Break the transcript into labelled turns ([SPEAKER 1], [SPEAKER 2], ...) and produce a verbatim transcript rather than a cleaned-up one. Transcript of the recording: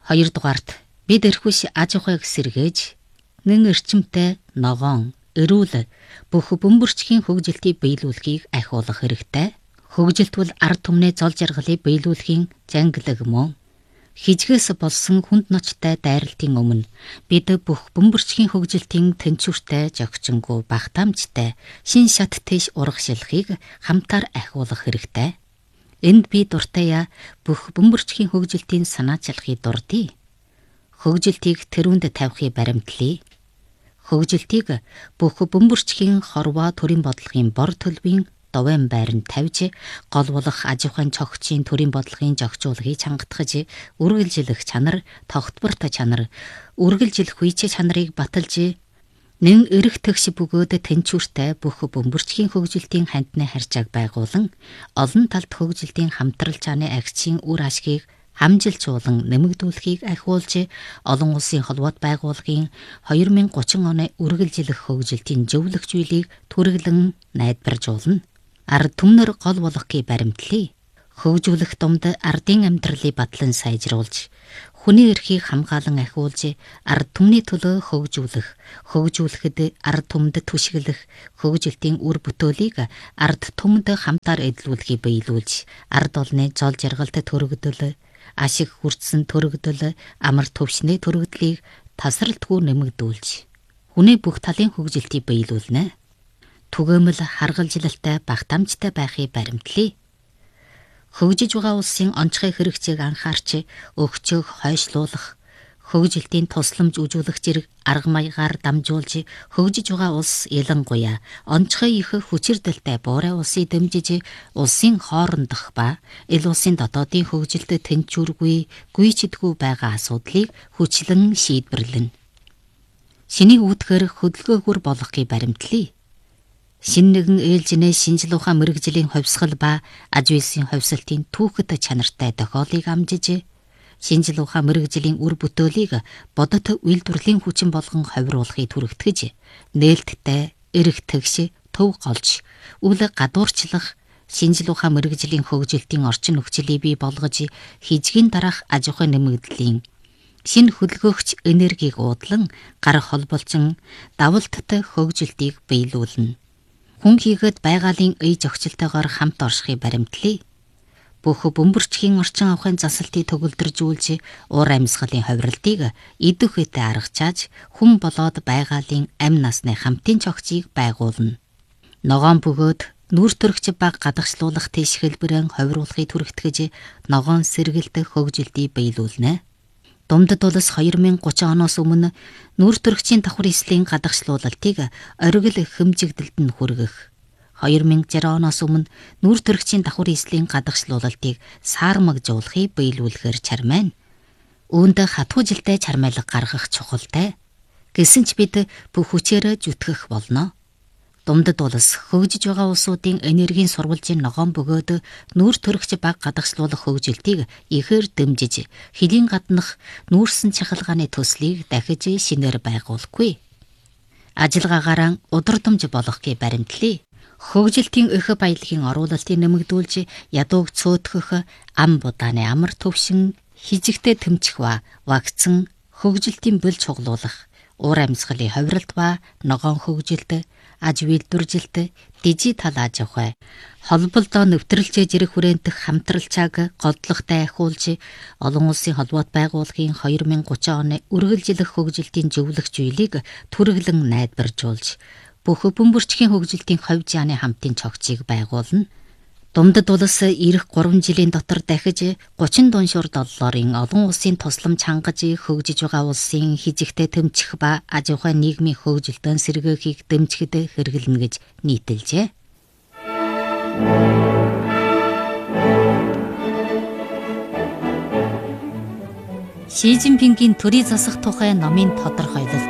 [SPEAKER 1] Хоёрдугаарт бид эрхвш аж ахуйг сэргээж нэн эрчимтэй ногоон, эрүүл бүх бөмбөрчгийн хөгжилтийг биелүүлэхийг ахиулах хэрэгтэй. Хөгжилт бол ард түмний зол жаргалыг биелүүлэхийн зангилаг мөн. Хижгээс болсон хүнд ночтой дайралтын өмнө бид бүх бөмбөрчгийн хөгжилтийн тэнцвэртэй, жогчингуй, багтаамжтай шин шат тэш урагшилхийг хамтаар ахиулах хэрэгтэй. Энд би дуртайя бүх бөмбөрчгийн хөгжилтийн санаачилхыг дурдъя. Хөгжилтийг тэрүүнд тавихыг баримтлая. Хөгжилтийг бүх бөмбөрчгийн хорвоо төрийн бодлогын бор төлбөрийн довын байранд тавьж, гол болох аж ахуйн цогцын төрийн бодлогын зохицуулгыг чангатгаж, үргэлжлэх чанар, тогтворт чанар, үргэлжлэх хүч чанарыг баталж, нэн эрх тэгш бөгөөд тэнцвэртэй бүх бөмбөрчгийн хөгжилтийн хандны харьцааг байгуулан, олон талт хөгжилтийн хамтрал чааны агчийн үр ашгийг хамжилчуулан нэмэгдүүлэхийг ахиулж, олон улсын холбоот байгууллагын две thousand thirty оны үргэлжлэх хөгжилтийн зөвлөх зүйлийг түргэлэн найдваржуулна. Ард түмнэр гол болохыг баримтлая. Хөгжүүлэх думд ардын амьдралыг батлан сайжруулж, хүний эрхийг хамгаалан ахиулж, ард түмний төлөө хөгжүүлэх, хөгжүүлэхэд ард түмд түшиглэх, хөгжилтийн үр бүтээлийг ард түмд хамтаар эдлүүлэхийг биелүүлж, ард олны зол жаргалд төрөгдөл, ашиг хүртсэн төрөгдөл, амар төвшний төрөгдлийг тасралтгүй нэмэгдүүлж, хүний бүх талын хөгжилтийг биелүүлнэ. Түгээмэл харгалжилалтай, багтаамжтай байхыг баримтлая. Хөгжиж байгаа улсын онцгой хэрэгцээг анхаарч, өгчөөх, хойшлуулах, хөгжилтийн тусламж үзүүлэх зэрэг арга маягаар дамжуулж, хөгжиж байгаа улс ялангуяа онцгой их хүчирдэлтэй буурай улсыг дэмжиж, улсын хоорондох ба ил улсын дотоодын хөгжилтэд тэнцвэргүй, гүйцэдгүй байгаа асуудлыг хүчлэн шийдвэрлэнэ. Шинийг үүдгээр хөдөлгөөгөр болгохыг баримтлая. Шин нэгэн ээлжинээ шинжил ухаан мэрэгжлийн хувьсгал ба аж үйлсийн хувьсалтын түүхэд чанартай тохиолыг амжиж, шинжил ухаан мэрэгжлийн үр бүтээлийг бодит үйлдвэрлэлийн хүчин болгон ховируулахыг түрэгтгэж, нээлттэй, эрх тэгш, төв голж, үл гадуурчлах, шинжил ухаан мэрэгжлийн хөгжилтийн орчин нөхцөлийг бий болгож, хижгийн дараах аж ахуй нэмэгдлийн шин хөдөлгөөгч энергийг уудлан гар холболжин давалттай хөгжилтийг биелүүлнэ. Хүн хийгээд байгалийн ий зохицолтойгоор хамт оршихыг баримтлая. Бүх бөмбөрчгийн орчин авахын засалтыг төгөлдржүүлж, уур амьсгалын ховиролтыг идэх үедээ аргачааж, хүн болоод байгалийн амь насны хамтын цогцыг байгуулна. Ногоон бөгөөд нүүр төрөгч баг гадагшлуулах тийш хэлбэрэн ховируулахыг түрэгтгэж, ногоон сэргэлдэх хөгжилтийг биелүүлнэ. Думдад улс two thousand thirty оноос өмнө нүүр төрөгчийн давхар эслийн гадагшлуулалтыг оргил хэмжигдэлд нь хүргэх, two thousand sixty оноос өмнө нүүр төрөгчийн давхар эслийн гадагшлуулалтыг саармагжуулахыг биелүүлэхээр чармайна. Үүнд хатуу жилдээ чармайлга гаргах чухалтай. Гэсэн ч бид бүх хүчээрээ зүтгэх болно. Думдад улс хөгжиж байгаа улсуудын энергийн сурвалжийн ногоон бөгөөд нүүр төрөгч баг гадагшлуулах хөгжилтийг ихээр дэмжиж, хэлийн гаднах нүүрсэн чахалгааны төслийг дахиж шинээр байгуулахгүй. Ажиллагаагаараа удирдамж болгохыг баримтлая. Хөгжилтийн их баялагын оруулалтыг нэмэгдүүлж, ядууг цөөтгөх, ам будааны амар төвшин, хижигтэй тэмцэх ба вакцин, хөгжилтийн бөл цуглуулах, уур амьсгалын ховиролт ба ногоон хөгжилт, аж үйлдвэржилт, дижитал аж ахуй, холболдоо нэвтрэлж зэрэг хүрээнтэх хамтралчааг голдлоготой ахиулж, олон улсын холбоот байгууллагын two thousand thirty оны үргэлжлэх хөгжилтийн зөвлөх зүйлийг түргэлэн найдваржуулж, бүх бөмбөрчгийн хөгжилтийн хувь зяаны хамтын цогцыг байгуулна. Думдад улс ирэх three жилийн дотор дахиж thirty дуншуур долларын олон улсын тусламж хангаж, хөгжиж байгаа улсын хижигтэй тэмцэх ба аж ахуй нийгмийн хөгжилтөнд сэргээхийг дэмжихэд хэрэглэнэ гэж нийтэлжээ. Ши Цзиньпингийн төрийн засах тухай номын тодорхойлол.